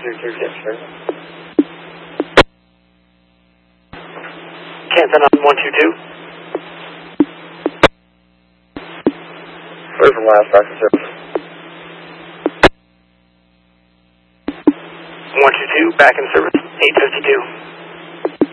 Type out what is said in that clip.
Canton on 122. Where's the last back in service? 122, back in service, 852.